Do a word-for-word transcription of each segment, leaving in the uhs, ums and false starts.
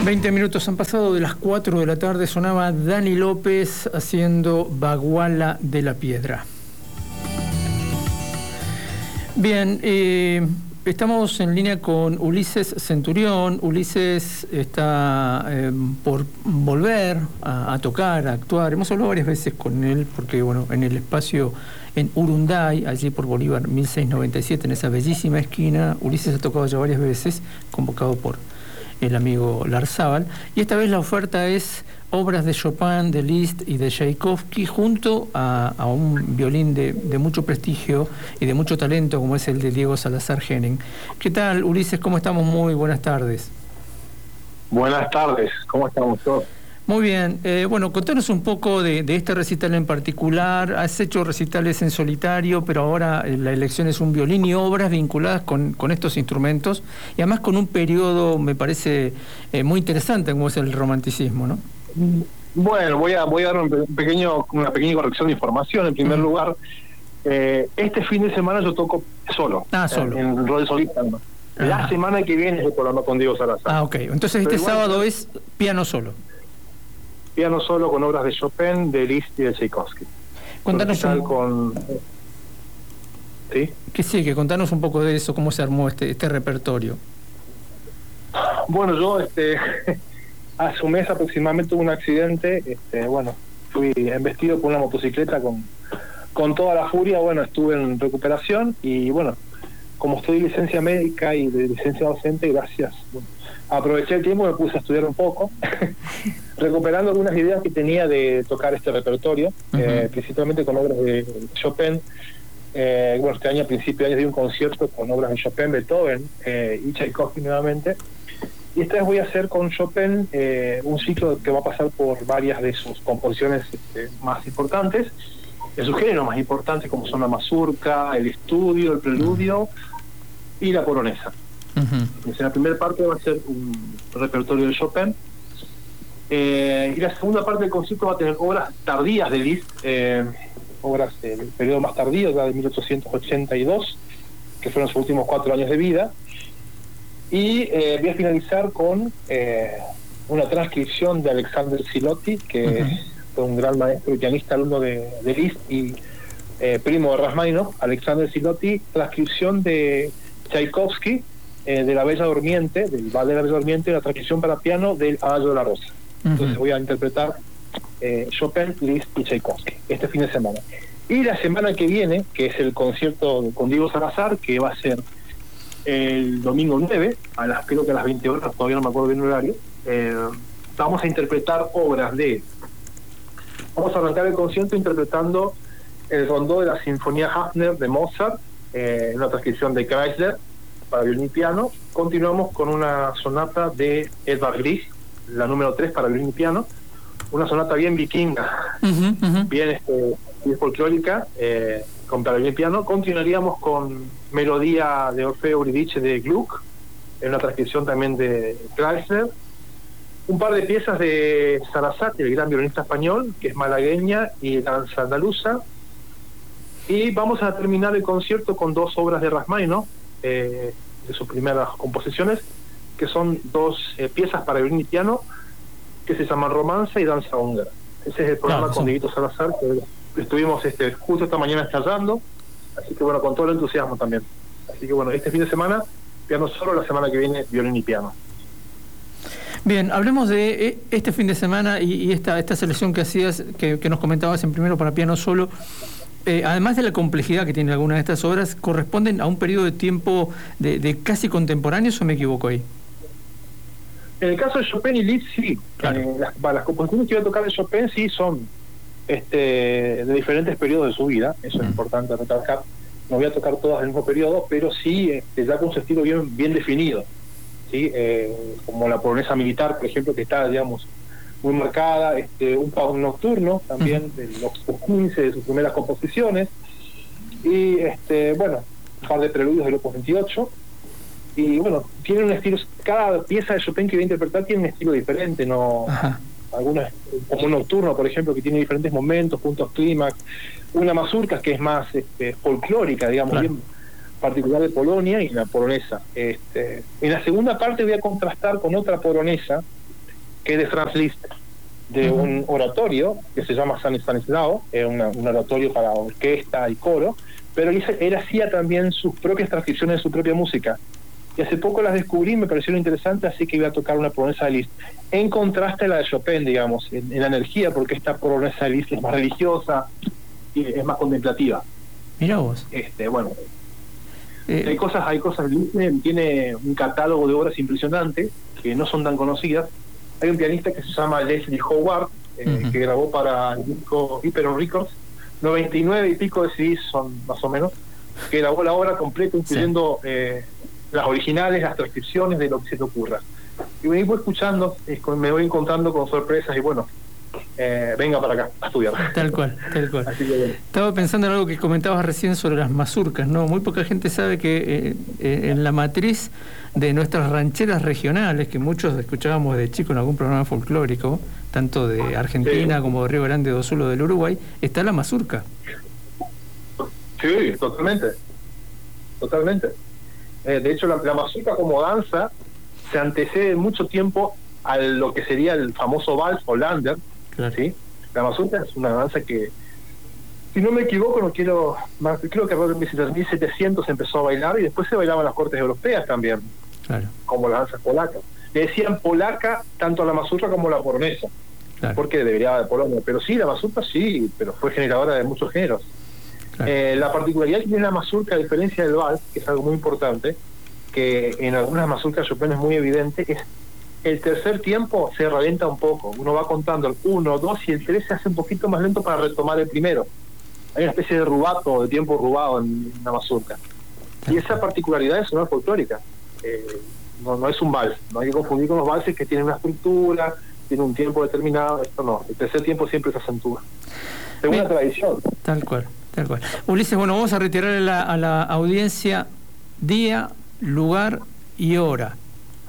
veinte minutos han pasado de las cuatro de la tarde, sonaba Dani López haciendo Baguala de la Piedra. Bien, eh, estamos en línea con Ulises Centurión. Ulises está eh, por volver a, a tocar, a actuar. Hemos hablado varias veces con él porque, bueno, en el espacio en Urunday, allí por Bolívar mil seiscientos noventa y siete, en esa bellísima esquina, Ulises ha tocado ya varias veces, convocado por el amigo Larzábal, y esta vez la oferta es obras de Chopin, de Liszt y de Tchaikovsky junto a, a un violín de, de mucho prestigio y de mucho talento como es el de Diego Salazar Henning. ¿Qué tal, Ulises? ¿Cómo estamos? Muy buenas tardes. Buenas tardes, ¿cómo estamos todos? Muy bien. Eh, bueno, contanos un poco de, de este recital en particular. Has hecho recitales en solitario, pero ahora la elección es un violín y obras vinculadas con, con estos instrumentos, y además con un periodo, me parece, eh, muy interesante, como es el romanticismo, ¿no? Bueno, voy a voy a dar un pequeño, una pequeña corrección de información. En primer uh-huh. lugar, eh, este fin de semana yo toco solo. Ah, solo. En, en rol de solista. ¿No? La uh-huh. semana que viene yo programa con Diego Salazar. Ah, ok. Entonces este igual, sábado es piano solo. Piano solo con obras de Chopin, de Liszt y de Tchaikovsky. Contanos un... con... ¿Sí? Que sí, que contanos un poco de eso, cómo se armó este, este repertorio. Bueno, yo este, hace un mes aproximadamente tuve un accidente, este, bueno, fui embestido por una motocicleta con, con toda la furia, bueno, estuve en recuperación y bueno, como estoy de licencia médica y de licencia docente, gracias, bueno, aproveché el tiempo y me puse a estudiar un poco, recuperando algunas ideas que tenía de tocar este repertorio, uh-huh. eh, principalmente con obras de Chopin. Eh, bueno, este año, a principios de año, di un concierto con obras de Chopin, Beethoven eh, y Tchaikovsky nuevamente. Y esta vez voy a hacer con Chopin eh, un ciclo que va a pasar por varias de sus composiciones este, más importantes, de sus géneros más importantes, como son la mazurca, el estudio, el preludio y la polonesa. Uh-huh. La primera parte va a ser un repertorio de Chopin, eh, y la segunda parte del concierto va a tener obras tardías de Liszt, eh, obras del periodo más tardío, ya de mil ochocientos ochenta y dos, que fueron sus últimos cuatro años de vida, y eh, voy a finalizar con eh, una transcripción de Alexander Silotti, que uh-huh. fue un gran maestro y pianista, alumno de, de Liszt y eh, primo de Rachmaninoff. Alexander Silotti, transcripción de Tchaikovsky, Eh, de La Bella Durmiente, del Ballet de la Bella Durmiente, la transcripción para piano del Adagio de la Rosa. Uh-huh. Entonces voy a interpretar eh, Chopin, Liszt y Tchaikovsky este fin de semana. Y la semana que viene, que es el concierto con Diego Salazar, que va a ser el domingo nueve, a las, creo que a las veinte horas, todavía no me acuerdo bien el horario, eh, vamos a interpretar obras de... Vamos a arrancar el concierto interpretando el rondó de la Sinfonía Hafner de Mozart, eh, una transcripción de Kreisler, para violín y piano. Continuamos con una sonata de Edvard Grieg, la número tres para violín y piano, una sonata bien vikinga, uh-huh, uh-huh. bien este, bien folclórica, eh, con para violín y piano. Continuaríamos con Melodía de Orfeo Eurídice de Gluck, en una transcripción también de Kreisler, un par de piezas de Sarasate, el gran violinista español, que es malagueña y danza andaluza, y vamos a terminar el concierto con dos obras de Rachmaninoff, Eh, de sus primeras composiciones, que son dos eh, piezas para violín y piano que se llaman Romanza y Danza Húngara. Ese es el programa no, con Dieguito Salazar, que estuvimos este, justo esta mañana ensayando, así que bueno, con todo el entusiasmo también. Así que bueno, este fin de semana piano solo, la semana que viene violín y piano. Bien, hablemos de este fin de semana y, y esta, esta selección que hacías, que, que nos comentabas en primero para piano solo. Eh, además de la complejidad que tienen algunas de estas obras, ¿corresponden a un periodo de tiempo de, de casi contemporáneos o me equivoco ahí? En el caso de Chopin y Liszt, sí. Claro. Eh, las, las composiciones que voy a tocar de Chopin sí son este, de diferentes periodos de su vida, eso uh-huh. es importante recalcar. No voy a tocar todas del mismo periodo, pero sí este, ya con su estilo bien, bien definido, ¿sí? Eh, como la polonesa militar, por ejemplo, que está, digamos, muy marcada, este, un pago nocturno también uh-huh. de los quince de sus primeras composiciones, y este, bueno, un par de preludios del Opus veintiocho, y bueno, tiene un estilo, cada pieza de Chopin que voy a interpretar tiene un estilo diferente, no uh-huh. algunas, como un nocturno, por ejemplo, que tiene diferentes momentos, puntos clímax, una mazurca que es más este, folclórica, digamos, claro. bien particular de Polonia, y la polonesa. Este, en la segunda parte voy a contrastar con otra polonesa, que es de Franz Liszt, de uh-huh. un oratorio que se llama San Stanislao, es una, un oratorio para orquesta y coro, pero él, él hacía también sus propias transcripciones de su propia música. Y hace poco las descubrí, me parecieron interesantes, así que iba a tocar una polonesa de Liszt. En contraste a la de Chopin, digamos, en, en la energía, porque esta polonesa de Liszt es más religiosa y es más contemplativa. Mira vos. Este, bueno, eh, hay cosas, hay cosas. Liszt tiene un catálogo de obras impresionante que no son tan conocidas. Hay un pianista que se llama Leslie Howard, eh, uh-huh. que grabó para el disco Hyperion Records, noventa y nueve y pico de C Ds son más o menos, que grabó la obra completa, incluyendo sí. eh, las originales, las transcripciones de lo que se te ocurra. Y vengo escuchando, eh, me voy encontrando con sorpresas y bueno, eh, venga para acá a estudiar. Tal cual, tal cual. Así que, bueno. Estaba pensando en algo que comentabas recién sobre las mazurcas, ¿no? Muy poca gente sabe que eh, eh, en la matriz de nuestras rancheras regionales, que muchos escuchábamos de chico en algún programa folclórico, tanto de Argentina sí. como de Río Grande do Sul o del Uruguay, está la mazurca. Sí, totalmente. Totalmente. Eh, de hecho, la, la mazurca como danza se antecede mucho tiempo a lo que sería el famoso vals o lander. Claro. ¿Sí? La mazurca es una danza que, si no me equivoco, no quiero, más, creo que en mil setecientos empezó a bailar y después se bailaba en las cortes europeas también, claro. como las danzas polacas. Le decían polaca tanto a la mazurca como a la polonesa, claro. porque debería de Polonia. Pero sí, la mazurca sí, pero fue generadora de muchos géneros. Claro. Eh, la particularidad que tiene la mazurca, a diferencia del vals, que es algo muy importante, que en algunas mazurcas Chopin es muy evidente, es el tercer tiempo se ralenta un poco. Uno va contando el uno, dos y el tres se hace un poquito más lento para retomar el primero. Hay una especie de rubato, de tiempo rubado en la mazurca. Y esa particularidad es una folclórica. Eh, no, no es un vals. No hay que confundir con los valses que tienen una estructura, tienen un tiempo determinado. Esto no. El tercer tiempo siempre se acentúa. Según la tradición. Tal cual. Tal cual. Ulises, bueno, vamos a retirar a la, a la audiencia día, lugar y hora.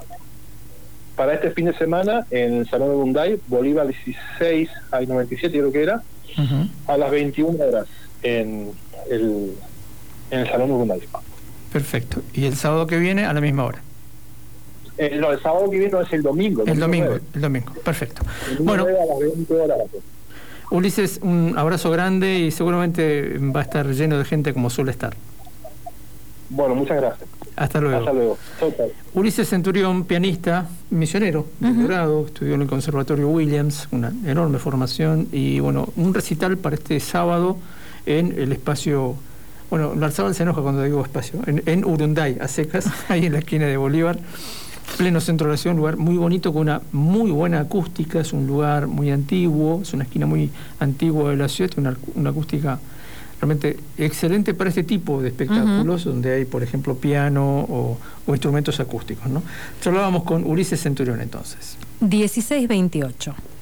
Para este fin de semana, en el Salón de Urunday, Bolívar dieciséis al noventa y siete, creo que era, uh-huh. a las veintiuna horas, en el, en el Salón de Urunday. Perfecto. ¿Y el sábado que viene a la misma hora? Eh, no, el sábado que viene no es el domingo. El, el domingo, nueve. el domingo, perfecto. El bueno, a las veinte horas. Ulises, un abrazo grande y seguramente va a estar lleno de gente como suele estar. Bueno, muchas gracias. Hasta luego. Hasta luego. Chau, chau. Ulises Centurión, pianista, misionero, uh-huh. doctorado, estudió en el Conservatorio Williams, una enorme formación, y bueno, un recital para este sábado en el espacio, bueno, Larzábal se enoja cuando digo espacio, en, en Urunday, a secas, ahí en la esquina de Bolívar, pleno centro de la ciudad, un lugar muy bonito con una muy buena acústica, es un lugar muy antiguo, es una esquina muy antigua de la ciudad, tiene una, una acústica realmente excelente para este tipo de espectáculos, uh-huh. donde hay, por ejemplo, piano o, o instrumentos acústicos, ¿no? Charlábamos con Ulises Centurión entonces. dieciséis veintiocho.